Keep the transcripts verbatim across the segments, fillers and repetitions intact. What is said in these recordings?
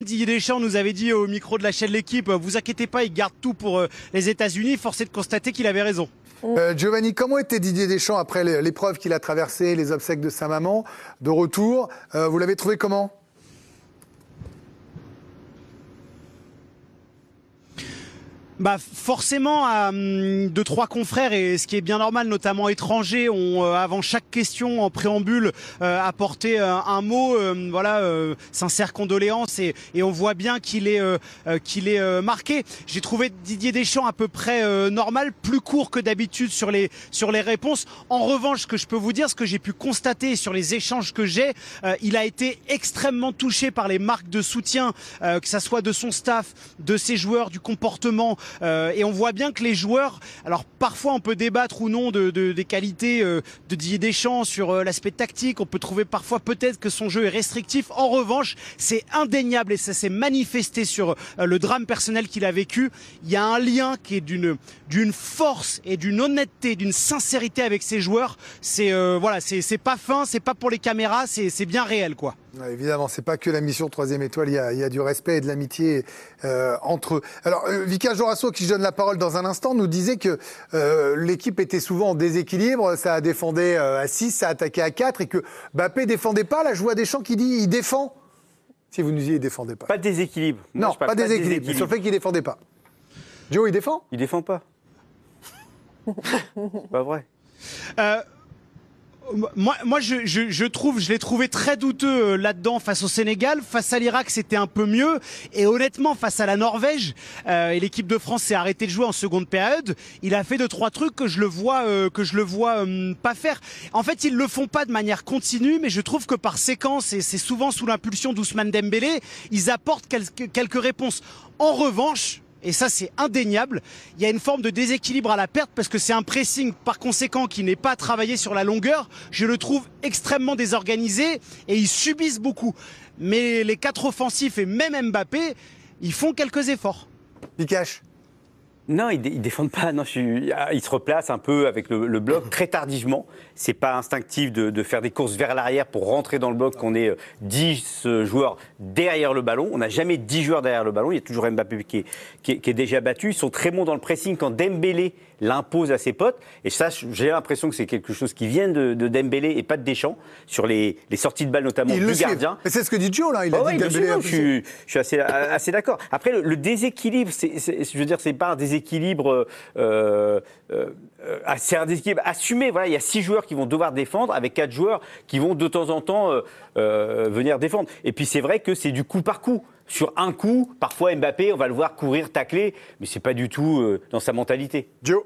Didier Deschamps nous avait dit au micro de la chaîne L'Équipe, vous inquiétez pas, il garde tout pour les États-Unis. Force est de constater qu'il avait raison. Euh, Giovanni, comment était Didier Deschamps après l'épreuve qu'il a traversée, les obsèques de sa maman, de retour euh, Vous l'avez trouvé comment ? Bah forcément, euh, deux trois confrères, et ce qui est bien normal, notamment étrangers, ont euh, avant chaque question en préambule euh, apporté euh, un mot, euh, voilà, euh, sincère condoléances, et, et on voit bien qu'il est euh, euh, qu'il est euh, marqué. J'ai trouvé Didier Deschamps à peu près euh, normal, plus court que d'habitude sur les sur les réponses. En revanche, ce que je peux vous dire, ce que j'ai pu constater sur les échanges que j'ai, euh, il a été extrêmement touché par les marques de soutien, euh, que ça soit de son staff, de ses joueurs, du comportement. Euh, et on voit bien que les joueurs, alors parfois on peut débattre ou non de, de, des qualités euh, de Didier Deschamps sur euh, l'aspect tactique, on peut trouver parfois peut-être que son jeu est restrictif. En revanche, c'est indéniable et ça s'est manifesté sur euh, le drame personnel qu'il a vécu. Il y a un lien qui est d'une d'une force et d'une honnêteté, d'une sincérité avec ses joueurs. C'est euh, voilà, c'est c'est pas fin, c'est pas pour les caméras, c'est c'est bien réel quoi. Ouais, évidemment, c'est pas que la mission troisième étoile, il y a, il y a du respect et de l'amitié euh, entre eux. Alors, euh, Vika Jorasso, qui je donne la parole dans un instant, nous disait que euh, l'équipe était souvent en déséquilibre, ça défendait euh, à six, ça attaquait à quatre, et que Mbappé défendait pas. Là, je vois Deschamps qui dit il défend. Si vous nous disiez il défendait pas. Pas de déséquilibre. Moi, non, pas, pas déséquilibre, déséquilibre, mais sur le fait qu'il défendait pas. Joe, il défend ? Il défend pas. C'est pas vrai. Euh... Moi, moi je, je, je trouve, je l'ai trouvé très douteux là-dedans face au Sénégal. Face à l'Irak, c'était un peu mieux. Et honnêtement, face à la Norvège, euh, et l'équipe de France s'est arrêtée de jouer en seconde période, il a fait deux trois trucs que je le vois, euh, que je le vois euh, pas faire. En fait, ils le font pas de manière continue, mais je trouve que par séquence, et c'est souvent sous l'impulsion d'Ousmane Dembélé, ils apportent quelques, quelques réponses. En revanche, et ça c'est indéniable, il y a une forme de déséquilibre à la perte parce que c'est un pressing par conséquent qui n'est pas travaillé sur la longueur. Je le trouve extrêmement désorganisé et ils subissent beaucoup. Mais les quatre offensifs et même Mbappé, ils font quelques efforts. Vikash. Non, ils, dé- ils défendent pas. Non, je suis... Ils se replacent un peu avec le, le bloc très tardivement. C'est pas instinctif de, de faire des courses vers l'arrière pour rentrer dans le bloc. On est dix joueurs derrière le ballon. On n'a jamais dix joueurs derrière le ballon. Il y a toujours Mbappé qui est, qui est, qui est déjà battu. Ils sont très bons dans le pressing quand Dembélé l'impose à ses potes. Et ça, j'ai l'impression que c'est quelque chose qui vient de, de Dembélé et pas de Deschamps sur les, les sorties de balles notamment il du le gardien. Mais c'est ce que dit Joe là. Il a oh dit ouais, Dembélé. Je suis, je suis assez, assez d'accord. Après, le, le déséquilibre, c'est, c'est, je veux dire, c'est pas un déséquilibre. Euh, euh, c'est un déséquilibre assumé. Voilà, il y a six joueurs qui vont devoir défendre avec quatre joueurs qui vont de temps en temps euh, euh, venir défendre. Et puis c'est vrai que c'est du coup par coup. Sur un coup, parfois Mbappé, on va le voir courir, tacler, mais c'est pas du tout euh, dans sa mentalité. Joe.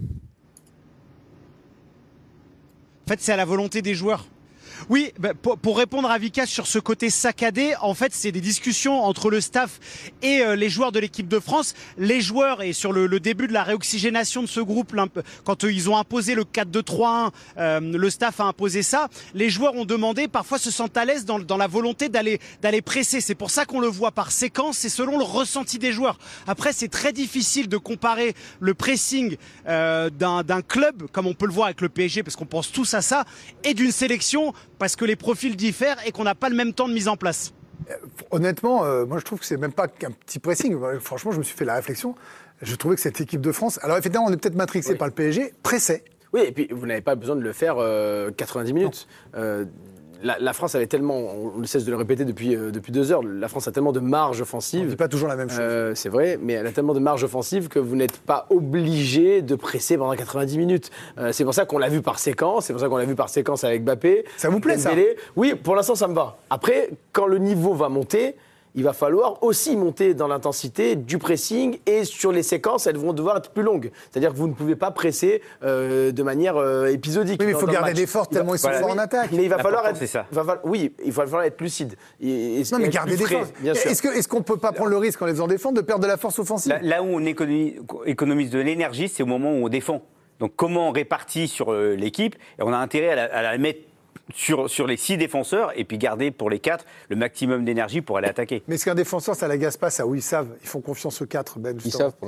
En fait, c'est à la volonté des joueurs. Oui, bah, pour, pour répondre à Vika sur ce côté saccadé, en fait, c'est des discussions entre le staff et euh, les joueurs de l'équipe de France. Les joueurs, et sur le, le début de la réoxygénation de ce groupe, quand euh, ils ont imposé le quatre deux trois un, euh, le staff a imposé ça, les joueurs ont demandé, parfois se sentent à l'aise dans, dans la volonté d'aller d'aller presser. C'est pour ça qu'on le voit par séquence, c'est selon le ressenti des joueurs. Après, c'est très difficile de comparer le pressing euh, d'un, d'un club, comme on peut le voir avec le P S G, parce qu'on pense tous à ça, et d'une sélection, parce que les profils diffèrent et qu'on n'a pas le même temps de mise en place. Honnêtement, euh, moi je trouve que c'est même pas qu'un petit pressing. Franchement, je me suis fait la réflexion. Je trouvais que cette équipe de France, alors effectivement, on est peut-être matrixé oui. par le P S G, pressait. Oui, et puis vous n'avez pas besoin de le faire euh, quatre-vingt-dix minutes. Euh, la, la France avait tellement, on ne cesse de le répéter depuis, euh, depuis deux heures, la France a tellement de marge offensive. On ne dit pas toujours la même chose. Euh, c'est vrai, mais elle a tellement de marge offensive que vous n'êtes pas obligé de presser pendant quatre-vingt-dix minutes. Euh, c'est pour ça qu'on l'a vu par séquence, c'est pour ça qu'on l'a vu par séquence avec Mbappé. Ça vous plaît, Dembélé. ça ? Oui, pour l'instant, ça me va. Après, quand le niveau va monter, il va falloir aussi monter dans l'intensité du pressing et sur les séquences, elles vont devoir être plus longues. C'est-à-dire que vous ne pouvez pas presser euh, de manière euh, épisodique. Oui, mais il faut garder des forces tellement ils sont forts en attaque. Mais il va falloir être, c'est ça. Va, oui, il va falloir être lucide. Et, et, non, mais garder des forces. Est-ce, que, est-ce qu'on ne peut pas prendre le risque en les faisant défendre de perdre de la force offensive ? Là, là où on économise, économise de l'énergie, c'est au moment où on défend. Donc comment on répartit sur euh, l'équipe, et on a intérêt à la, à la mettre Sur, sur les six défenseurs et puis garder pour les quatre le maximum d'énergie pour aller attaquer. Mais est-ce qu'un défenseur, ça l'agace pas, ça ? Oui, ils savent. Ils font confiance aux quatre, Ben. Ils savent pour l'instant.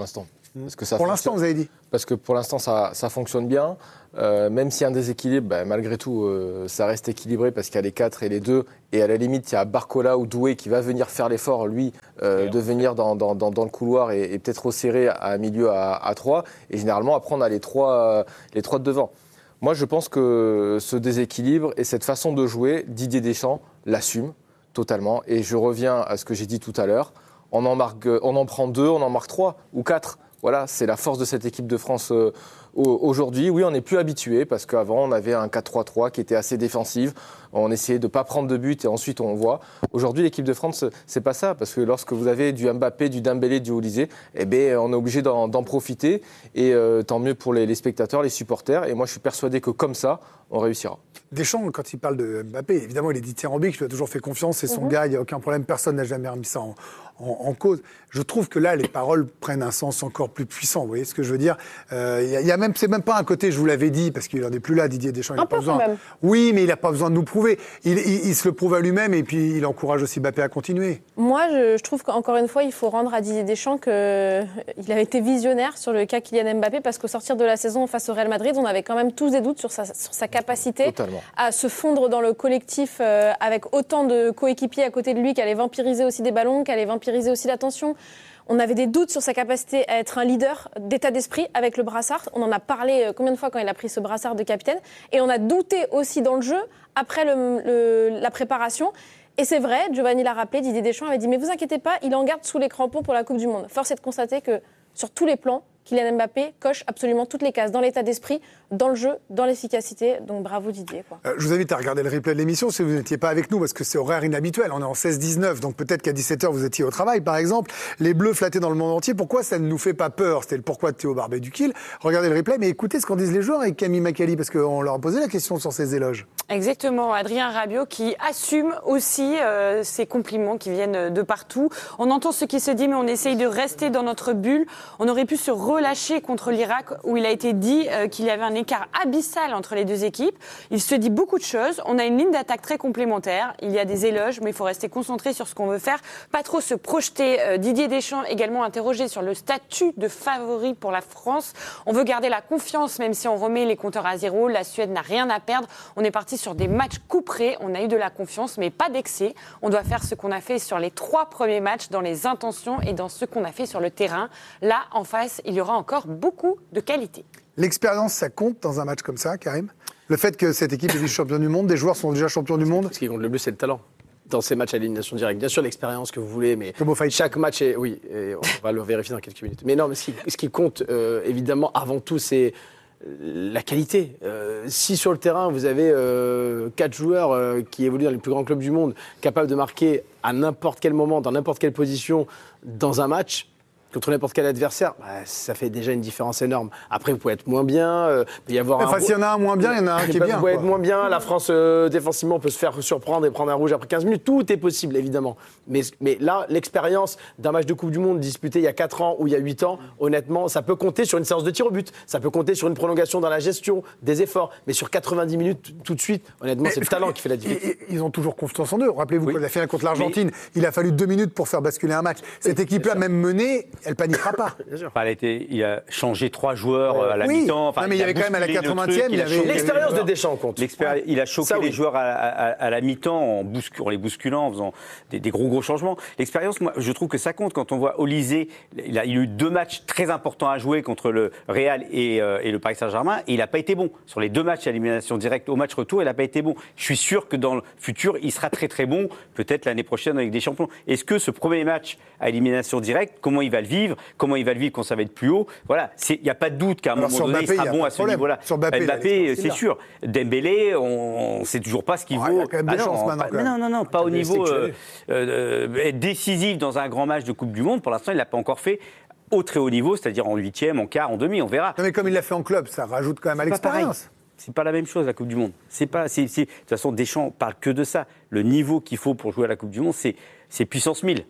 Parce que ça Pour fonctionne- l'instant, vous avez dit. Parce que pour l'instant, ça, ça fonctionne bien. Euh, même s'il y a un déséquilibre, ben, malgré tout, euh, ça reste équilibré parce qu'il y a les quatre et les deux. Et à la limite, il y a Barcola ou Doué qui va venir faire l'effort, lui, euh, de venir dans, dans, dans, dans le couloir et, et peut-être resserrer à un milieu à, à trois. Et généralement, après, on a les trois, euh, les trois de devant. Moi, je pense que ce déséquilibre et cette façon de jouer, Didier Deschamps l'assume totalement. Et je reviens à ce que j'ai dit tout à l'heure. On en, marque, on en prend deux, on en marque trois ou quatre. Voilà, c'est la force de cette équipe de France euh, aujourd'hui. Oui, on n'est plus habitué parce qu'avant, on avait un quatre trois trois qui était assez défensif. On essayait de ne pas prendre de but et ensuite on voit. Aujourd'hui, l'équipe de France, c'est pas ça. Parce que lorsque vous avez du Mbappé, du Dembélé, du Olysée, eh ben, on est obligé d'en, d'en profiter. Et euh, tant mieux pour les, les spectateurs, les supporters. Et moi, je suis persuadé que comme ça, on réussira. Deschamps, quand il parle de Mbappé, évidemment, il est dithyrambique, je lui ai toujours fait confiance, c'est son mm-hmm. gars, il n'y a aucun problème, personne n'a jamais remis ça en, en, en cause. Je trouve que là, les paroles prennent un sens encore plus puissant, vous voyez ce que je veux dire. euh, y a, y a même, c'est même pas un côté, je vous l'avais dit, parce qu'il n'en est plus là, Didier Deschamps, il n'a pas besoin. Même. Oui, mais il n'a pas besoin de nous prouver. Il, il, il se le prouve à lui-même et puis il encourage aussi Mbappé à continuer. Moi, je, je trouve qu'encore une fois, il faut rendre à Didier Deschamps qu'il avait été visionnaire sur le cas Kylian Mbappé, parce qu'au sortir de la saison face au Real Madrid, on avait quand même tous des doutes sur sa, sur sa capacité Totalement. à se fondre dans le collectif euh, avec autant de coéquipiers à côté de lui, qui allait vampiriser aussi des ballons, qui allait vampiriser aussi l'attention. On avait des doutes sur sa capacité à être un leader d'état d'esprit avec le brassard. On en a parlé euh, combien de fois quand il a pris ce brassard de capitaine. Et on a douté aussi dans le jeu, après le, le, la préparation. Et c'est vrai, Giovanni l'a rappelé, Didier Deschamps avait dit « Mais vous inquiétez pas, il en garde sous les crampons pour la Coupe du Monde ». Force est de constater que sur tous les plans, Kylian Mbappé coche absolument toutes les cases, dans l'état d'esprit, dans le jeu, dans l'efficacité. Donc bravo Didier. Quoi. Euh, je vous invite à regarder le replay de l'émission si vous n'étiez pas avec nous, parce que c'est horaire inhabituel. On est en seize dix-neuf, donc peut-être qu'à dix-sept heures vous étiez au travail, par exemple. Les Bleus flattés dans le monde entier, pourquoi ça ne nous fait pas peur? C'était le pourquoi de Théo Barbet-Duquil. Regardez le replay, mais écoutez ce qu'en disent les joueurs avec Camille Macali, parce qu'on leur a posé la question sur ces éloges. Exactement, Adrien Rabiot qui assume aussi euh, ces compliments qui viennent de partout. On entend ce qui se dit, mais on essaye de rester dans notre bulle. On aurait pu se relâcher contre l'Irak, où il a été dit euh, qu'il y avait un écart abyssal entre les deux équipes. Il se dit beaucoup de choses. On a une ligne d'attaque très complémentaire. Il y a des éloges, mais il faut rester concentré sur ce qu'on veut faire. Pas trop se projeter. Euh, Didier Deschamps également interrogé sur le statut de favori pour la France. On veut garder la confiance, même si on remet les compteurs à zéro. La Suède n'a rien à perdre. On est parti sur des matchs couperés. On a eu de la confiance, mais pas d'excès. On doit faire ce qu'on a fait sur les trois premiers matchs, dans les intentions et dans ce qu'on a fait sur le terrain. Là, en face, il y aura encore beaucoup de qualité. L'expérience, ça compte dans un match comme ça, Karim? Le fait que cette équipe est vice-champion du monde, des joueurs sont déjà champions du monde? Ce qui compte le plus, c'est le talent. Dans ces matchs à élimination directe, bien sûr l'expérience que vous voulez, mais Fight. chaque match est... Oui, et on va le vérifier dans quelques minutes. Mais non, mais ce qui, ce qui compte, euh, évidemment, avant tout, c'est la qualité. Euh, si sur le terrain, vous avez euh, quatre joueurs euh, qui évoluent dans les plus grands clubs du monde, capables de marquer à n'importe quel moment, dans n'importe quelle position, dans un match, contre n'importe quel adversaire, bah, ça fait déjà une différence énorme. Après, vous pouvez être moins bien, euh, il peut y avoir enfin, un... s'il y en a un moins bien, il y en a un qui est bah, bien. Vous pouvez quoi. être moins bien, la France, euh, défensivement, peut se faire surprendre et prendre un rouge après quinze minutes. Tout est possible, évidemment. Mais, mais là, l'expérience d'un match de Coupe du Monde disputé il y a quatre ans ou il y a huit ans, honnêtement, ça peut compter sur une séance de tir au but, ça peut compter sur une prolongation dans la gestion des efforts. Mais sur quatre-vingt-dix minutes, tout de suite, honnêtement, c'est le talent qui fait la différence. Ils ont toujours confiance en eux. Rappelez-vous, Oui. quand la finale contre l'Argentine, mais... il a fallu deux minutes pour faire basculer un match. Cette Oui, équipe-là, même menée, elle paniquera pas. Enfin, elle a été, il a changé trois joueurs euh, à la oui. mi-temps. Enfin, non, mais il y avait quand même à la quatre-vingtième, il y avait... L'expérience de Deschamps compte. Ouais. Il a choqué ça, les oui. joueurs à, à, à la mi-temps en, bouscu- en les bousculant, en faisant des, des gros gros changements. L'expérience, moi, je trouve que ça compte. Quand on voit Olysée, il a, il a eu deux matchs très importants à jouer contre le Real et, euh, et le Paris Saint-Germain, et il n'a pas été bon. Sur les deux matchs à élimination directe, au match retour, il n'a pas été bon. Je suis sûr que dans le futur, il sera très très bon, peut-être l'année prochaine avec des champions. Est-ce que ce premier match à élimination directe, comment il va le vivre, comment il va le vivre quand ça va être plus haut? Voilà, il n'y a pas de doute qu'à un Alors, moment donné, Mbappé, il sera bon à ce niveau-là. Sur Mbappé, Mbappé c'est sûr. Dembélé, on ne sait toujours pas ce qu'il oh, vaut. Il y a quand même des ah, chances non, maintenant. Pas, quand même. non, non, non, pas au niveau euh, euh, être décisif dans un grand match de Coupe du Monde. Pour l'instant, il ne l'a pas encore fait au très haut niveau, c'est-à-dire en huitième, en quart, en demi, on verra. Non, mais comme il l'a fait en club, ça rajoute quand même à l'expérience. C'est pas la même chose, la Coupe du Monde. C'est pas, c'est, c'est, de toute façon, Deschamps parle que de ça. Le niveau qu'il faut pour jouer à la Coupe du Monde, c'est, c'est puissance mille.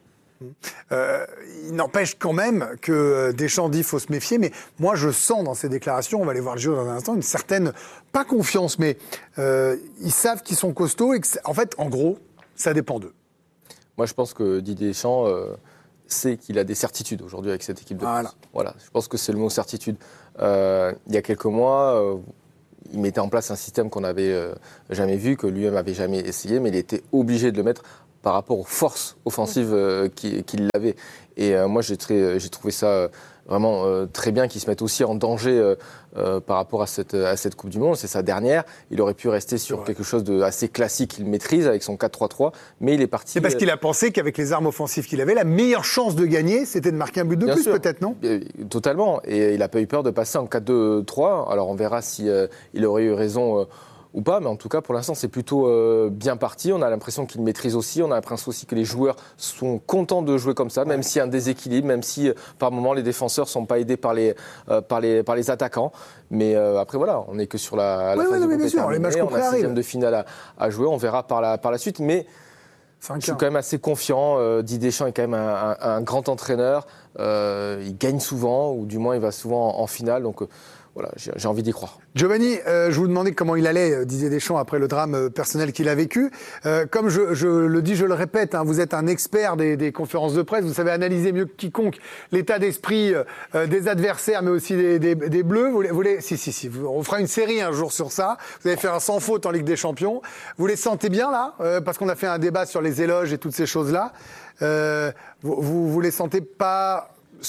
Euh, il n'empêche quand même que Deschamps dit qu'il faut se méfier, mais moi je sens dans ses déclarations, on va aller voir le jeu dans un instant, une certaine, pas confiance, mais euh, ils savent qu'ils sont costauds et que, en fait, en gros, ça dépend d'eux. Moi, je pense que Didier Deschamps, euh, sait qu'il a des certitudes aujourd'hui avec cette équipe de Voilà. France. Voilà, je pense que c'est le mot certitude. Euh, il y a quelques mois, euh, il mettait en place un système qu'on n'avait euh, jamais vu, que lui-même n'avait jamais essayé, mais il était obligé de le mettre par rapport aux forces offensives euh, qu'il qui avait. Et euh, moi, j'ai, très, j'ai trouvé ça euh, vraiment euh, très bien qu'il se mette aussi en danger euh, euh, par rapport à cette, à cette Coupe du Monde. C'est sa dernière. Il aurait pu rester sur ouais. quelque chose d'assez classique qu'il maîtrise avec son quatre trois trois, mais il est parti... C'est parce qu'il a pensé qu'avec les armes offensives qu'il avait, la meilleure chance de gagner, c'était de marquer un but de Bien plus, sûr. peut-être, non ? Euh, Totalement. Et il n'a pas eu peur de passer en quatre deux trois. Alors on verra si euh, il aurait eu raison euh, ou pas, mais en tout cas, pour l'instant, c'est plutôt euh, bien parti. On a l'impression qu'il maîtrise aussi. On a l'impression aussi que les joueurs sont contents de jouer comme ça, même s'il y a un déséquilibre, même si euh, par moment les défenseurs ne sont pas aidés par les, euh, par les, par les attaquants. Mais euh, après, voilà, on n'est que sur la, la Oui, phase oui, de oui, bien groupe sûr, les matchs terminée. On couperets a sixième arrivent. de finale à, à jouer. On verra par la, par la suite. Mais cinq je suis un. quand même assez confiant. Euh, Didier Deschamps est quand même un, un, un grand entraîneur. Euh, il gagne souvent, ou du moins il va souvent en, en finale. Donc euh, voilà, j'ai, j'ai envie d'y croire. Giovanni, euh, je vous demandais comment il allait, euh, disait Deschamps, après le drame euh, personnel qu'il a vécu. Euh, comme je, je le dis, je le répète, hein, vous êtes un expert des, des conférences de presse, vous savez analyser mieux que quiconque l'état d'esprit euh, des adversaires, mais aussi des, des, des Bleus. Vous, les- vous les, si, si, si, vous- on fera une série un jour sur ça. Vous allez faire un sans faute en Ligue des Champions. Vous les sentez bien, là euh, parce qu'on a fait un débat sur les éloges et toutes ces choses-là. Euh, vous, vous, vous les sentez pas s'enflammer ?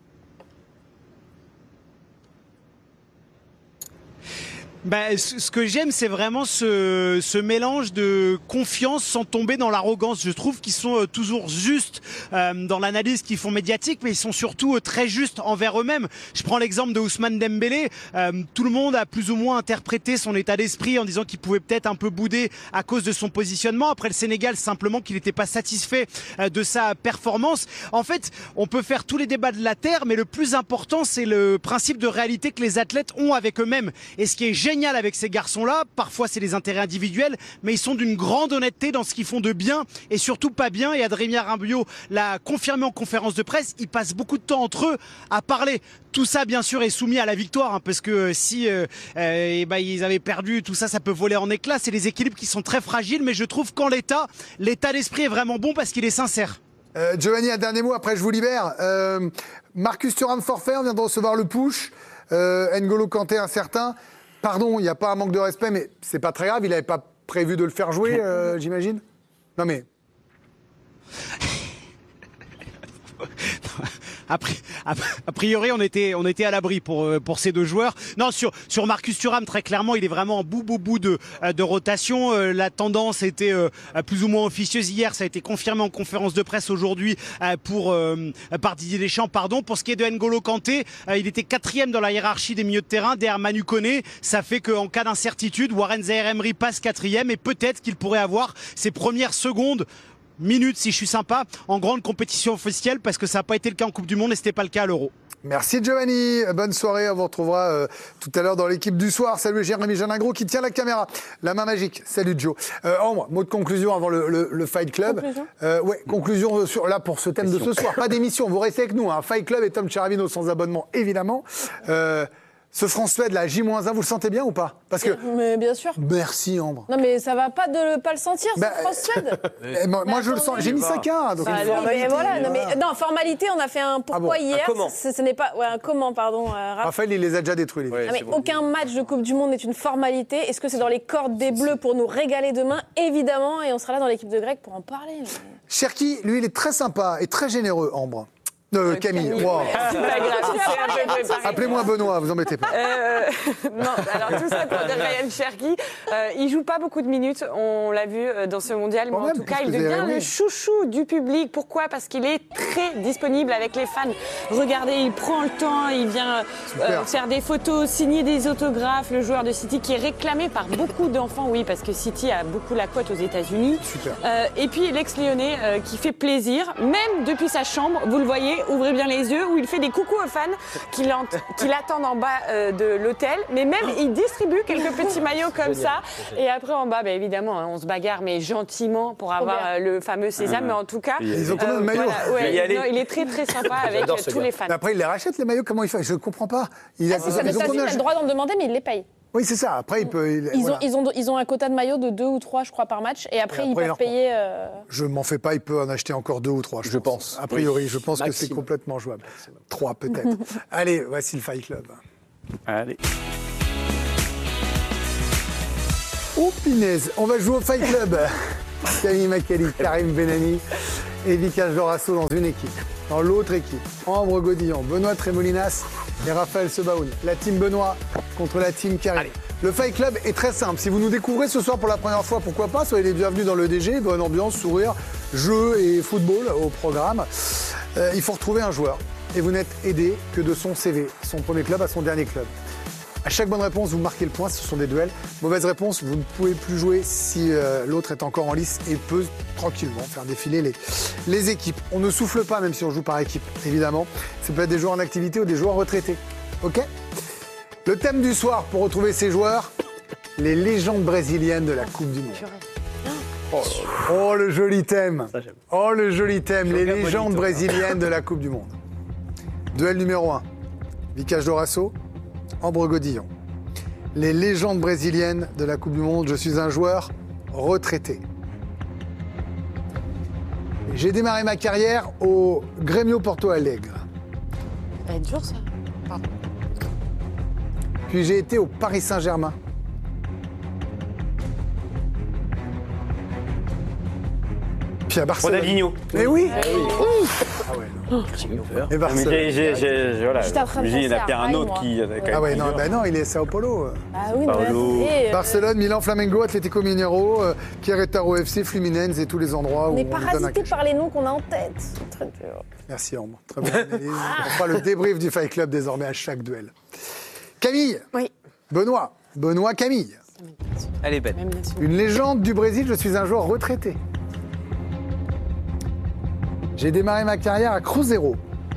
Bah, ce ce que j'aime, c'est vraiment ce, ce mélange de confiance sans tomber dans l'arrogance. Je trouve qu'ils sont euh, toujours justes euh, dans l'analyse qu'ils font médiatique, mais ils sont surtout euh, très justes envers eux-mêmes. Je prends l'exemple de Ousmane Dembélé. Euh, tout le monde a plus ou moins interprété son état d'esprit en disant qu'il pouvait peut-être un peu bouder à cause de son positionnement. Après le Sénégal, simplement qu'il n'était pas satisfait euh, de sa performance. En fait, on peut faire tous les débats de la terre, mais le plus important, c'est le principe de réalité que les athlètes ont avec eux-mêmes. Et ce qui est génial avec ces garçons-là, parfois c'est les intérêts individuels, mais ils sont d'une grande honnêteté dans ce qu'ils font de bien et surtout pas bien. Et Adrien Rabiot l'a confirmé en conférence de presse, ils passent beaucoup de temps entre eux à parler. Tout ça, bien sûr, est soumis à la victoire, hein, parce que euh, si euh, euh, eh ben, ils avaient perdu, tout ça, ça peut voler en éclats. C'est les équilibres qui sont très fragiles, mais je trouve qu'en l'état, l'état d'esprit est vraiment bon parce qu'il est sincère. Euh, Giovanni, un dernier mot, après je vous libère. Euh, Marcus Thuram forfait, on vient de recevoir le push. Euh, N'Golo Kanté incertain. Pardon, il n'y a pas un manque de respect, mais c'est pas très grave. Il n'avait pas prévu de le faire jouer, euh, j'imagine. Non mais. A, pri- a- a priori, on était, on était à l'abri pour, euh, pour ces deux joueurs. Non, sur, sur Marcus Thuram, très clairement, il est vraiment en bout, bout, bout de, euh, de rotation. Euh, la tendance était euh, plus ou moins officieuse hier. Ça a été confirmé en conférence de presse aujourd'hui euh, pour, euh, par Didier Deschamps. Pardon. Pour ce qui est de N'Golo Kanté, euh, il était quatrième dans la hiérarchie des milieux de terrain derrière Manu Koné. Ça fait qu'en cas d'incertitude, Warren Zaïre-Emery passe quatrième et peut-être qu'il pourrait avoir ses premières secondes minutes, si je suis sympa, en grande compétition officielle, parce que ça n'a pas été le cas en Coupe du Monde et c'était pas le cas à l'Euro. Merci Giovanni, bonne soirée, on vous retrouvera euh, tout à l'heure dans l'équipe du soir. Salut Jérémy Janingro qui tient la caméra, la main magique. Salut Joe. Euh, Ambre, mot de conclusion avant le, le, le Fight Club. Conclusion euh, ouais, conclusion sur, là pour ce thème de ce soir, pas d'émission, vous restez avec nous. Hein. Fight Club et Tom Cheravino sans abonnement évidemment. Euh, ce France-Suède, la J moins un, vous le sentez bien ou pas? Parce que... Mais bien sûr. Merci Ambre. Non, mais ça va pas de le- pas le sentir, Bah, c'est France-Suède. Eh, moi, moi, je le sens, j'ai mis cinq un. Donc Bah, une non, mais formalité, voilà, non, mais, voilà. non, formalité, on a fait un pourquoi Ah bon, un hier. comment ce, ce n'est pas. Ouais, un comment, pardon. euh, Raph. Raphaël, il les a déjà détruits. Les... Ouais. Ah, mais c'est bon. aucun match de Coupe du Monde n'est une formalité. Est-ce que c'est dans les cordes des Bleus pour nous régaler demain? Évidemment, et on sera là dans l'équipe de Greg pour en parler. mais- Cherki, lui, il est très sympa et très généreux, Ambre. Euh, Camille, Camille, wow. ouais, c'est pas grave, c'est un peu préparé. Appelez-moi Benoît, vous embêtez pas. Euh, non, alors tout ça pour dire Ryan Cherki. Euh, il joue pas beaucoup de minutes, on l'a vu euh, dans ce mondial, mais Quand en même, tout cas, parce il que vous devient avez- le chouchou du public. Pourquoi? Parce qu'il est très disponible avec les fans. Regardez, il prend le temps, il vient euh, Super. faire des photos, signer des autographes. Le joueur de City qui est réclamé par beaucoup d'enfants, oui, parce que City a beaucoup la cote aux États-Unis. Super. Euh, et puis l'ex-lyonnais euh, qui fait plaisir, même depuis sa chambre, vous le voyez, ouvrez bien les yeux, où il fait des coucous aux fans qui l'ent- qui l'attendent en bas euh, de l'hôtel, mais même il distribue quelques petits maillots comme ça. Et après en bas, bah, évidemment, hein, on se bagarre, mais gentiment pour avoir bien. euh, le fameux sésame. Mais en tout cas, Ils ont combien de maillots voilà, ouais, Je vais y aller. non, il est très très sympa avec J'adore euh, ce tous gars. les fans. Mais après, il les rachète, les maillots, comment il fait? Je comprends pas. Il a, Ah, si, ça, ils ont ça, si, il combien a le droit d'en demander, mais il les paye. Oui, c'est ça. Après, il peut. il- Ils, voilà. ont, ils, ont, ils ont un quota de maillots de deux ou trois, je crois, par match. Et après, Et ils après, il peuvent leur payer. euh, Je m'en fais pas, il peut en acheter encore deux ou trois. Je, Je pense. A priori, je pense que c'est Maximum. complètement jouable. Trois peut-être. Allez, voici le Fight Club. Allez. Oh, pinaise, on va jouer au Fight Club. Camille Makali, Karim Benani et Vika Jorasso dans une équipe. Dans l'autre équipe, Ambre Godillon, Benoît Tremolinas et Raphaël Sebaoun. La team Benoît contre la team Karim. Le Fight Club est très simple. Si vous nous découvrez ce soir pour la première fois, pourquoi pas, soyez les bienvenus dans le D G. Bonne ambiance, sourire, jeu et football au programme. Euh, il faut retrouver un joueur et vous n'êtes aidé que de son C V, son premier club à son dernier club. À chaque bonne réponse, vous marquez le point, ce sont des duels. Mauvaise réponse, vous ne pouvez plus jouer si euh, l'autre est encore en lice et peut tranquillement faire défiler les, les équipes. On ne souffle pas même si on joue par équipe, évidemment. Ça peut être des joueurs en activité ou des joueurs retraités. Ok ? Le thème du soir pour retrouver ces joueurs, les légendes brésiliennes de la Coupe du Monde. Oh, oh, le joli thème. Oh le joli thème, les légendes brésiliennes de la Coupe du Monde. Duel numéro un. Vika Jorasso, Ambre Godillon. Les légendes brésiliennes de la Coupe du Monde, je suis un joueur retraité. J'ai démarré ma carrière au Grêmio Porto Alegre. Ça va être dur, ça. Pardon. Puis j'ai été au Paris Saint-Germain. Puis à Barcelone. Ronaldinho. Mais oui. Ah oui. Ah ouais, non. Et Mais Barcelone. j'ai, j'ai, j'ai, voilà. J'étais en train de Je me dis, il y en a penser bien à un Rai, autre moi. qui. Ah ouais, non, bah non, il est à Sao Paulo. Ah oui, mais Paolo. attendez, euh, Barcelone, Milan, Flamengo, Atlético Mineiro, euh, Querétaro F C, Fluminense et tous les endroits on où est on nous donne un parasité cachet. par les noms qu'on a en tête. C'est très dur. Merci Ambre, très bonne analyse. On fera le débrief du Fight Club désormais à chaque duel. Camille, Oui. Benoît, Benoît Camille. Allez, Ben. Même nation. Une légende du Brésil, je suis un joueur retraité. J'ai démarré ma carrière à Cruzeiro.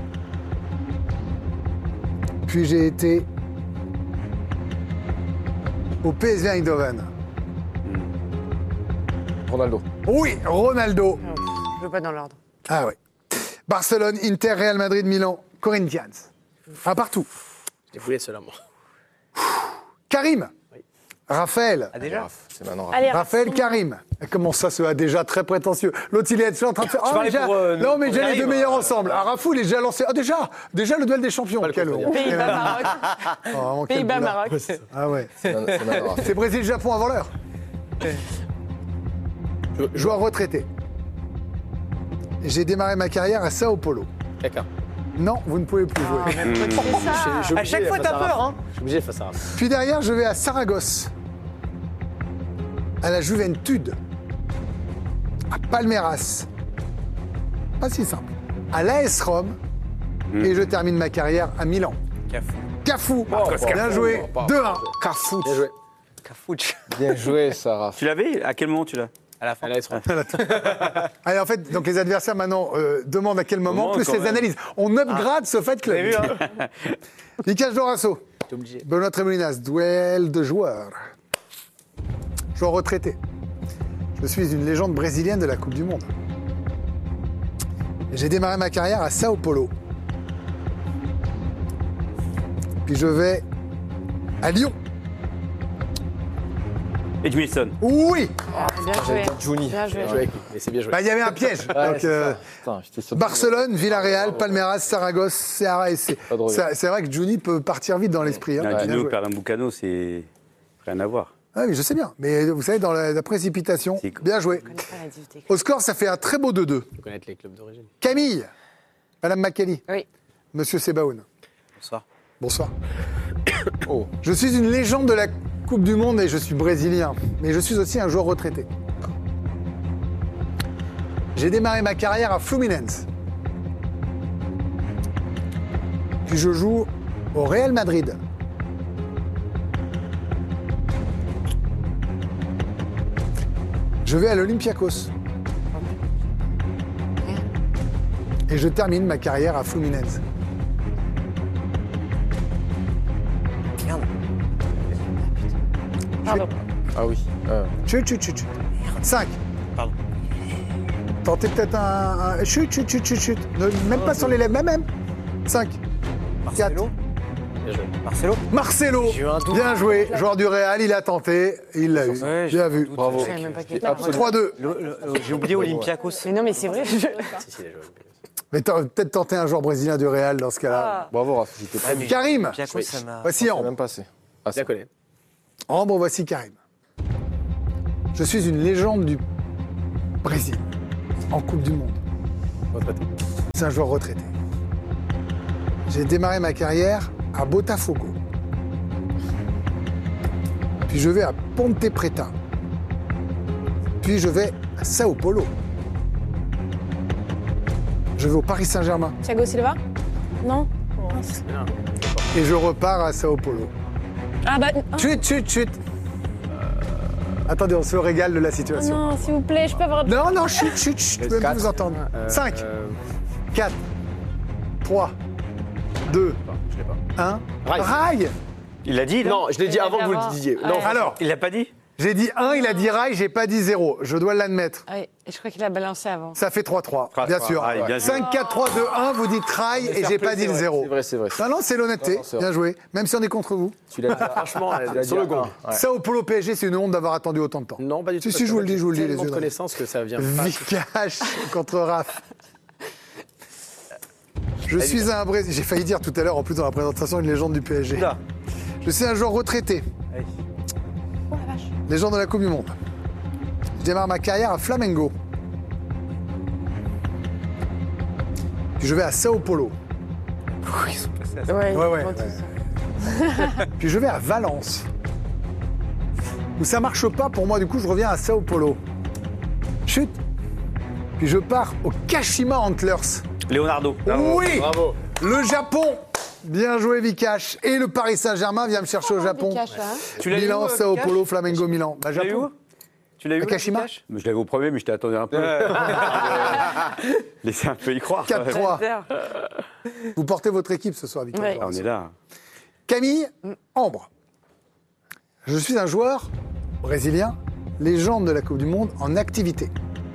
Puis j'ai été au P S V Eindhoven. Ronaldo. Oui, Ronaldo. Je veux pas dans l'ordre. Ah ouais. Barcelone, Inter, Real Madrid, Milan, Corinthians. Un partout. Je voulais cela, moi. Karim. Raphaël. Ah, déjà C'est maintenant. Allez, Raphaël Karim. Comment ça, se a déjà très prétentieux. L'autre, il est déjà en train de faire. Ah, parlais déjà- pour, euh, non, mais pour déjà les Karim, deux meilleurs euh, ensemble. Ah, Rafou, il est déjà lancé. Ah, déjà Déjà le duel des champions. Pas le Quel contredire. honte. Pays-Bas, Maroc. Oh, vraiment, quel Pays-Bas, boulard. Maroc. Ah ouais. C'est maintenant- c'est maintenant. C'est Brésil-Japon avant l'heure. Joueur retraité. J'ai démarré ma carrière à Sao Paulo. D'accord. Non, vous ne pouvez plus jouer. Ah, mais pourquoi tu fais ça Je suis À obligé chaque fois, face t'as à peur, Raph. hein Je suis obligé face à Raph. Puis derrière, je vais à Saragosse, à la Juventude, à Palmeiras. Pas si simple. À l'A S Rome, et je termine ma carrière à Milan. Cafou. Cafou, Cafou. bien joué, Oh, deux un. Cafouche. Bien joué. Cafouche. Bien joué, Sarah. Tu l'avais? À quel moment tu l'as? À la fin. Allez, Raph. Allez, en fait, donc les adversaires maintenant euh, demandent à quel moment, Moment, plus quand les même. analyses. On upgrade ce Fight Club. Vous avez vu, hein Vika Jorasso, T'es obligé. Benoît Tremolinas, duel de joueurs. Joueur retraité. Je suis une légende brésilienne de la Coupe du Monde. J'ai démarré ma carrière à Sao Paulo. Puis je vais à Lyon. Edmilson. Oui, Ah, bien joué. Juni. Bien joué. Bien joué avec lui. Mais c'est bien joué. bah, il y avait un piège. Ouais, Donc, c'est euh, ça. Putain, j'étais sûr de- Barcelone, Villarreal, Palmeiras, Saragosse, C R A S C. Pas de regret. Ça- C'est vrai que Juni peut partir vite dans l'esprit. hein. Ah, Bien Gino joué. Pernambucano, c'est rien à voir. Ah oui, je sais bien. Mais vous savez, dans la, la précipitation, C'est cool. bien joué. Je connais pas la div technique. Au score, ça fait un très beau deux deux. Il faut connaître les clubs d'origine. Camille, Madame Makali, Oui. Monsieur Sebaoun, Bonsoir. bonsoir. Oh. Je suis une légende de la Coupe du Monde et je suis brésilien, mais je suis aussi un joueur retraité. J'ai démarré ma carrière à Fluminense. Puis je joue au Real Madrid. Je vais à l'Olympiakos. Et je termine ma carrière à Fluminense. Merde. Pardon. Ah oui. Euh, Chut, chut, chut, chut. cinq. Pardon. Tentez peut-être un, un- Chut, chut, chut, chut, chut. Ne- même pas sur les lèvres, même, même. cinq. Marcelo. Marcelo. Marcelo, J'ai eu un doute. bien joué. Joueur du Real, il a tenté, il l'a eu. Ouais, bien j'ai vu. doute. Bravo. Je savais même pas qu'il était Absolument. trois deux. Le- le- J'ai oublié Olympiakos. Mais non, mais c'est vrai. je- Si, si, il a joué. Mais t'aurais peut-être tenté un joueur brésilien du Real dans ce cas-là. Ah. Bravo, Raph. J'étais pas Ouais, mais Karim, Olympiakos, ça m'a. voici c'est Ambre. même passé. Ah, Bien collé. Ambre, voici Karim. Je suis une légende du Brésil en Coupe du Monde. Retraité. C'est un joueur retraité. J'ai démarré ma carrière à Botafogo. Puis je vais à Ponte Preta. Puis je vais à Sao Paulo. Je vais au Paris Saint-Germain. Thiago Silva? Non? Et je repars à Sao Paulo. Ah bah. ah, Chut, chut, chut. Attendez, on se régale de la situation. non, s'il vous plaît, je peux avoir. Non, non, chut, chut, chut. Je peux même Quatre. plus vous entendre. Euh, cinq, euh, quatre, trois, deux, je l'ai pas. un. Rail. Rail. Il l'a dit, là Non, je l'ai dit Il avant que vous l'avait le disiez. avant. Non, Ouais. Alors, Il l'a pas dit j'ai dit un, il a dit Rail, j'ai pas dit zéro. Je dois l'admettre. Ah oui, et je crois qu'il a balancé avant. Ça fait trois trois, trois, bien trois, sûr. Rail, bien joué. cinq, quatre, trois, deux, un, vous dites Rail et j'ai pas dit le zéro. C'est vrai, c'est vrai. Non, non, c'est l'honnêteté. Non, non, c'est vrai. Bien joué. Même si on est contre vous. Tu l'as dit. franchement, Tu l'as sur dit le gong. un, ouais. Sao Paulo P S G, c'est une honte d'avoir attendu autant de temps. Non, pas du tout. Si, parce si, je vous qu'en le fait, dis, je vous le dis, j'ai les tellement yeux de dans- connaissances que ça vient pas. Vikash contre Raph. Je suis un Brésil. J'ai failli dire tout à l'heure, en plus dans la présentation, une légende du P S G. Là. Je suis un joueur retraité. Oh la vache. Légende de la Coupe du Monde. Je démarre ma carrière à Flamengo. Puis je vais à Sao Paulo. Ouais, Ouais, ouais, bon, ouais. tout ça. Puis je vais à Valence. Où ça marche pas pour moi, du coup je reviens à Sao Paulo. Chut. Puis je pars au Kashima Antlers. Leonardo. Oui. Bravo. Le Japon. Bien joué Vikash. Et le Paris Saint-Germain vient me chercher au Japon. Vikash, hein. Tu l'as eu Milan, où, Sao Vikash Paulo, Flamengo, Milan. Bah, Tu l'as eu Japon. où Tu l'as eu À où, Kashima Vikash Je l'avais au premier, mais je t'ai attendu un peu. Laissez un peu y croire. quatre trois. Super. Vous portez votre équipe ce soir, Vikash. Ouais. Ah, on est là. Camille Ambre. Je suis un joueur brésilien, légende de la Coupe du Monde en activité.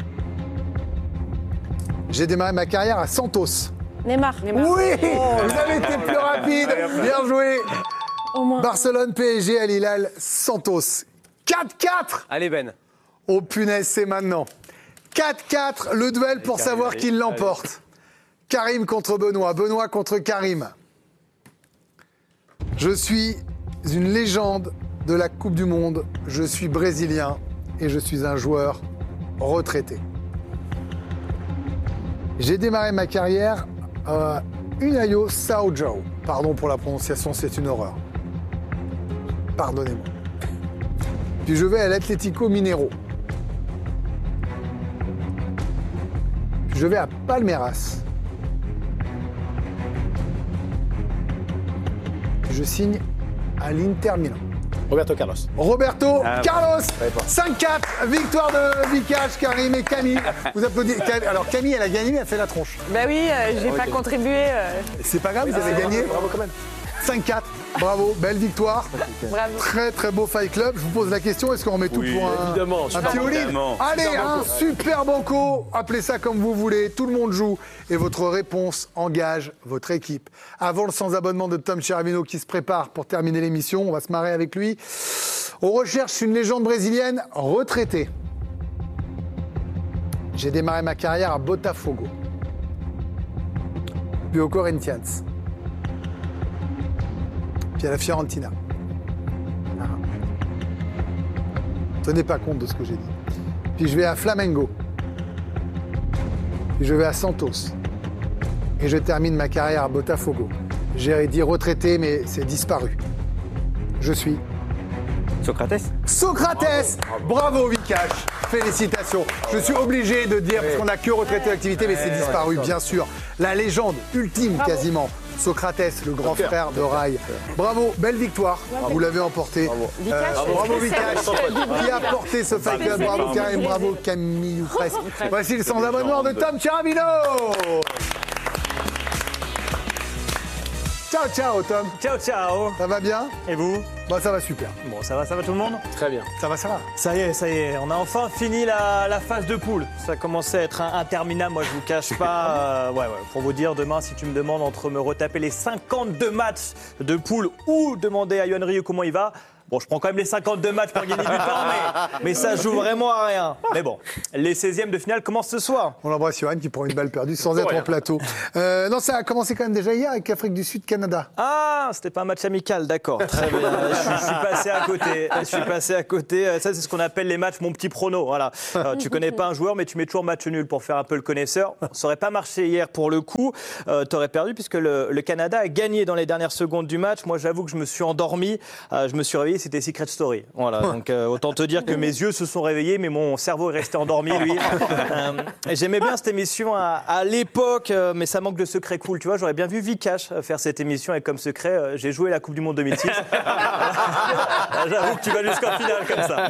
J'ai démarré ma carrière à Santos. Neymar. Neymar. Oui, vous avez été plus rapide. Bien joué. Au moins. Barcelone, P S G, Al Hilal, Santos. quatre quatre. Allez, Ben. Oh punaise, c'est maintenant. quatre quatre, le duel pour Karim, savoir allez, qui l'emporte. Karim contre Benoît, Benoît contre Karim. Je suis une légende de la Coupe du Monde. Je suis brésilien et je suis un joueur retraité. J'ai démarré ma carrière à União São João. Pardon pour la prononciation, c'est une horreur. Pardonnez-moi. Puis je vais à l'Atlético Mineiro. Puis je vais à Palmeiras. Puis je signe à l'Inter Milan. Roberto Carlos. Roberto Ah, Carlos, Ouais, bon. cinq quatre, victoire de Vikash, Karim et Camille. Vous applaudissez. Alors Camille, elle a gagné, mais elle fait la tronche. Bah oui, euh, j'ai pas contribué. euh, C'est pas grave, vous avez gagné. Bravo quand même. cinq quatre, bravo, belle victoire. Bravo. Très très beau Fight Club. Je vous pose la question, est-ce qu'on remet tout Oui, pour un, évidemment, un super petit all-in? évidemment. Allez, Super un banco. super banco, appelez ça comme vous voulez, tout le monde joue et votre réponse engage votre équipe. Avant le sans-abonnement de Tom Cheravino qui se prépare pour terminer l'émission, on va se marrer avec lui. On recherche une légende brésilienne retraitée. J'ai démarré ma carrière à Botafogo, puis au Corinthians, puis à la Fiorentina. Ah. Tenez pas compte de ce que j'ai dit. Puis je vais à Flamengo, puis je vais à Santos, et je termine ma carrière à Botafogo. J'ai dit retraité, mais c'est disparu. Je suis Socrates. Socrates. Bravo, Vikash. Félicitations. Je suis obligé de dire, parce qu'on n'a que retraité d'activité, mais c'est disparu, bien sûr. La légende ultime, quasiment. Socrates, le grand frère de Rai. Bravo, belle victoire. Vous l'avez emporté. Vikash, Euh, bravo, c'est Vikash, qui a porté ce fight club. Bravo, Karim. Bravo, Camille Fraisse. Voici le sans-abonnement de Tom Cheravino. Ciao, ciao, Tom. Ciao, ciao. Ça va bien? Et vous? Bah, ça va super. Bon, ça va, ça va tout le monde? Très bien. Ça va, ça va. Ça y est, ça y est, on a enfin fini la, la phase de poule. Ça commençait à être un- interminable, moi je vous cache pas. Euh, ouais, ouais, pour vous dire, demain, si tu me demandes entre me retaper les cinquante-deux matchs de poule ou demander à Yohan Ryu comment il va, bon, je prends quand même les cinquante-deux matchs pour gagner du temps, mais, mais ça joue vraiment à rien. Mais bon, les seizièmes de finale commencent ce soir. On embrasse Johan qui prend une balle perdue sans être en plateau. Euh, non, ça a commencé quand même déjà hier avec l'Afrique du Sud-Canada. Ah, c'était pas un match amical, d'accord. Très bien. Je, suis- je suis passé à côté. Je suis passé à côté. Ça, c'est ce qu'on appelle les matchs mon petit prono. Voilà. Euh, tu connais pas un joueur, mais tu mets toujours match nul pour faire un peu le connaisseur. Ça aurait pas marché hier pour le coup. Euh, T'aurais perdu puisque le, le Canada a gagné dans les dernières secondes du match. Moi, j'avoue que je me suis endormi. Euh, je me suis réveillé, c'était Secret Story. Voilà. Donc, euh, autant te dire que mes yeux se sont réveillés, mais mon cerveau est resté endormi, lui. Euh, et J'aimais bien cette émission à, à l'époque, euh, mais ça manque de secret cool. Tu vois, j'aurais bien vu Vikash faire cette émission et comme secret, euh, j'ai joué la Coupe du Monde deux mille six. J'avoue que tu vas jusqu'en finale comme ça.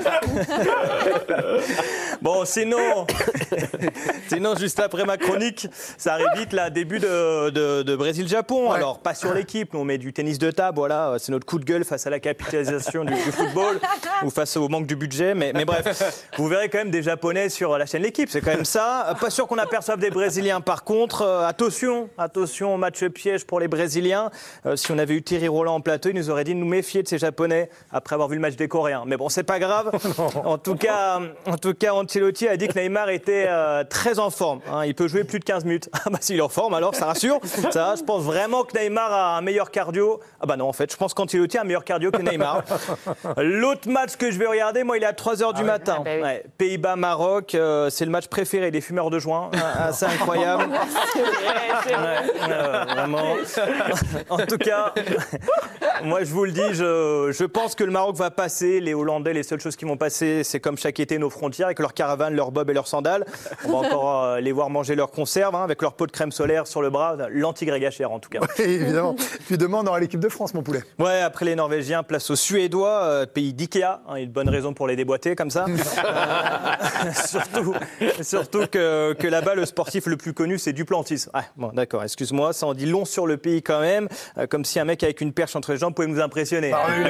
Bon, sinon, sinon, juste après ma chronique, ça arrive vite, là, début de, de, de Brésil-Japon. Alors, pas sur l'équipe, mais on met du tennis de table, voilà, c'est notre coup de gueule face à la capitalisation du, du football ou face au manque du budget. Mais, mais bref, vous verrez quand même des Japonais sur la chaîne L'équipe, c'est quand même ça. Pas sûr qu'on aperçoive des Brésiliens. Par contre, euh, attention, attention au match piège pour les Brésiliens. Euh, si on avait eu Thierry Roland en plateau, il nous aurait dit de nous méfier de ces Japonais après avoir vu le match des Coréens. Mais bon, c'est pas grave. En tout cas, en tout cas, Ancelotti a dit que Neymar était euh, très en forme. Hein. Il peut jouer plus de quinze minutes. Ah bah s'il est en forme, alors ça rassure. Ça, je pense vraiment que Neymar a un meilleur cardio. Ah bah non, en fait, je pense qu'Ancelotti a un meilleur cardio que Neymar. L'autre match que je vais regarder, moi, il est à trois heures du matin. Ah bah oui. Ouais, Pays-Bas-Maroc, euh, c'est le match préféré des fumeurs de joint. Ah, c'est incroyable. Ouais, euh, vraiment. En tout cas, moi je vous le dis, je, je pense que le Maroc va passer. Les Hollandais, les seules choses qui vont passer, c'est comme chaque été nos frontières, avec leurs caravanes, leurs bobs et leurs sandales. On va encore euh, les voir manger leurs conserves, hein, avec leur pot de crème solaire sur le bras, l'anti-grégachère en tout cas. Oui, évidemment. Puis demain, on aura l'équipe de France, mon poulet. Ouais, après les Norvégiens, place aux Suédois, euh, pays d'Ikea. Hein, une bonne raison pour les déboîter comme ça. Euh, surtout surtout que, que là-bas, le sportif le plus connu, c'est Duplantis. Ah, bon, d'accord, excuse-moi, ça en dit long sur le pays quand même. Euh, comme si un mec avec une perche entre les jambes pouvait nous impressionner. Ah, on a eu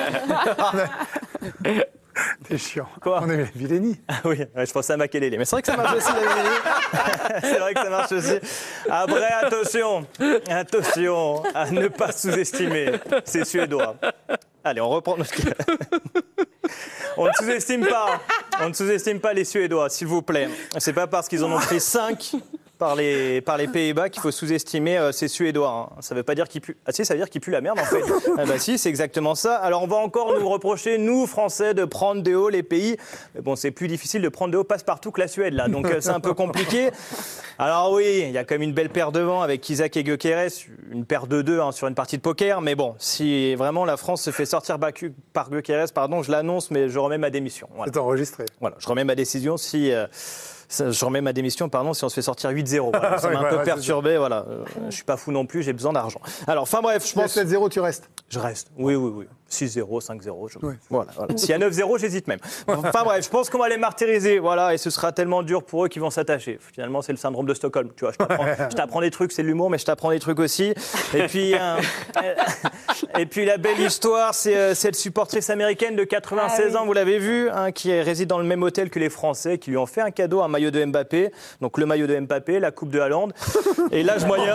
la Villénie. T'es chiant. Quoi On a eu la Villénie. Ah oui, ouais, je pensais à Makelele. Mais c'est vrai que ça marche aussi, la Villénie. C'est vrai que ça marche aussi. Après, attention, attention à ne pas sous-estimer ces Suédois. Allez, on reprend notre... On ne sous-estime pas, on ne sous-estime pas les Suédois, s'il vous plaît. C'est pas parce qu'ils en ont pris cinq par les, par les Pays-Bas qu'il faut sous-estimer euh, ces Suédois. Hein. Ça ne veut pas dire qu'ils puent. Ah si, ça veut dire qu'ils puent la merde en fait. Ah bah si, c'est exactement ça. Alors on va encore nous reprocher, nous Français, de prendre de haut les pays. Mais bon, c'est plus difficile de prendre de haut passe-partout que la Suède là. Donc euh, c'est un peu compliqué. Alors oui, il y a quand même une belle paire devant avec Isaac et Gyökeres, une paire de deux hein, sur une partie de poker. Mais bon, si vraiment la France se fait sortir par Gyökeres, pardon, je l'annonce, mais je remets ma démission. Voilà. C'est enregistré. Voilà, je remets ma décision si. Euh, Ça, je remets ma démission, pardon, si on se fait sortir huit zéro. Voilà. Ça m'a Ouais, un peu ouais, perturbé, voilà. Euh, je suis pas fou non plus, j'ai besoin d'argent. Alors, enfin bref, je pense... sept zéro, tu restes. Je reste, oui, oui, oui. six zéro, cinq zéro. Je... Ouais. Voilà, voilà. S'il y a neuf zéro, j'hésite même. Enfin bref, je pense qu'on va les martyriser, voilà, et ce sera tellement dur pour eux qu'ils vont s'attacher. Finalement, c'est le syndrome de Stockholm, tu vois. Je t'apprends, je t'apprends des trucs, c'est de l'humour, mais je t'apprends des trucs aussi. Et puis, euh, et puis la belle histoire, c'est euh, cette supportrice américaine de quatre-vingt-seize Ah oui. ans, vous l'avez vu, hein, qui réside dans le même hôtel que les Français, qui lui ont fait un cadeau, un maillot de Mbappé. Donc le maillot de Mbappé, la coupe de Haaland, et l'âge moyen,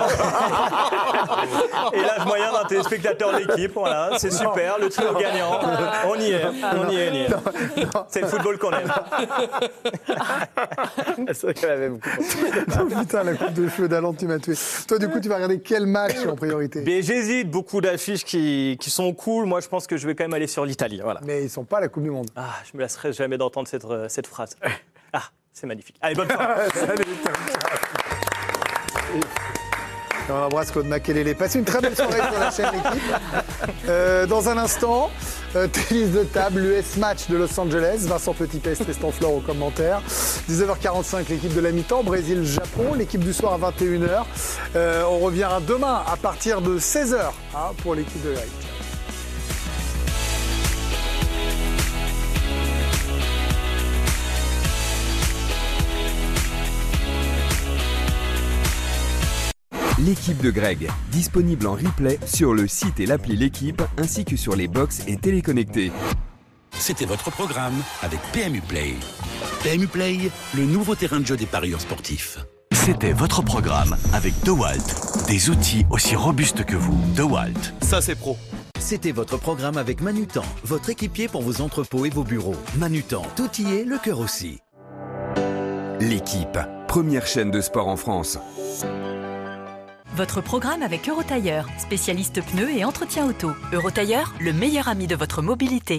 et l'âge moyen d'un téléspectateur de l'équipe. Voilà, c'est super, le trio gagnant. On y est, on y est, on y est. C'est le football qu'on aime. C'est vrai qu'elle avait beaucoup. Oh, putain, la coupe de cheveux d'Haaland, tu m'as tué. Toi, du coup, tu vas regarder quel match en priorité? Mais j'hésite, beaucoup d'affiches qui, qui sont cool. Moi, je pense que je vais quand même aller sur l'Italie. Voilà. Mais ils sont pas à la Coupe du Monde. Ah, je me lasserai jamais d'entendre cette, euh, cette phrase. Ah, c'est magnifique. Allez, bonne fin. Salut, Et on embrasse Claude Makelele. Passez une très belle soirée sur la chaîne L'équipe. Euh, dans un instant, euh, tennis de table, l'U S Match de Los Angeles. Vincent Petit-Pès, Tristan Flore au commentaire. dix-neuf heures quarante-cinq, l'équipe de la mi-temps. Brésil-Japon, l'équipe du soir à vingt et une heures. Euh, on revient demain à partir de seize heures hein, pour l'équipe de Eric. L'équipe de Greg, disponible en replay sur le site et l'appli L'équipe, ainsi que sur les box et téléconnectés. C'était votre programme avec P M U Play. P M U Play, le nouveau terrain de jeu des parieurs sportifs. C'était votre programme avec DeWalt. Des outils aussi robustes que vous. DeWalt. Ça, c'est pro. C'était votre programme avec Manutan, votre équipier pour vos entrepôts et vos bureaux. Manutan, tout y est, le cœur aussi. L'équipe, première chaîne de sport en France. Votre programme avec Eurotailleur, spécialiste pneus et entretien auto. Eurotailleur, le meilleur ami de votre mobilité.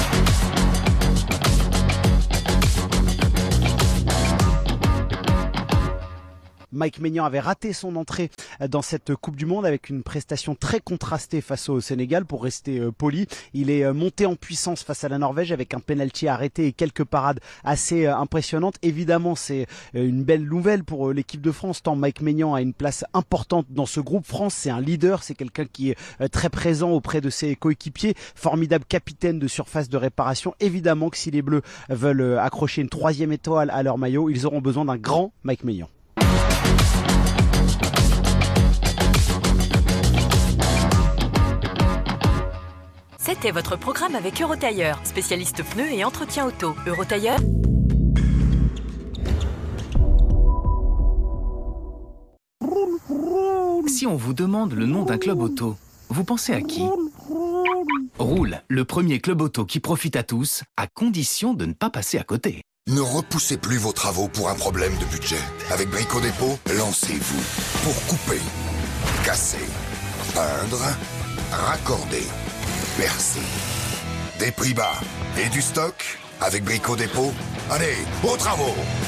Mike Maignan avait raté son entrée dans cette Coupe du Monde avec une prestation très contrastée face au Sénégal, pour rester euh, poli. Il est euh, monté en puissance face à la Norvège avec un penalty arrêté et quelques parades assez euh, impressionnantes. Évidemment, c'est euh, une belle nouvelle pour euh, l'équipe de France, tant Mike Maignan a une place importante dans ce groupe France. C'est un leader, c'est quelqu'un qui est euh, très présent auprès de ses coéquipiers, formidable capitaine de surface de réparation. Évidemment que si les Bleus veulent euh, accrocher une troisième étoile à leur maillot, ils auront besoin d'un grand Mike Maignan. C'était votre programme avec Eurotailleur, spécialiste pneus et entretien auto. Eurotailleur. Si on vous demande le nom d'un club auto, vous pensez à qui? Roule, le premier club auto qui profite à tous, à condition de ne pas passer à côté. Ne repoussez plus vos travaux pour un problème de budget. Avec Brico Dépôt, lancez-vous pour couper, casser, peindre, raccorder, percer. Des prix bas et du stock avec Brico Dépôt. Allez, aux travaux!